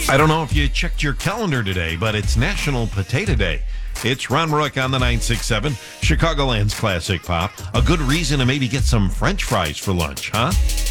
I don't know if you checked your calendar today, but it's National Potato Day. It's Ron Rook on the 967, Chicagoland's Classic Pop. A good reason to maybe get some French fries for lunch, huh?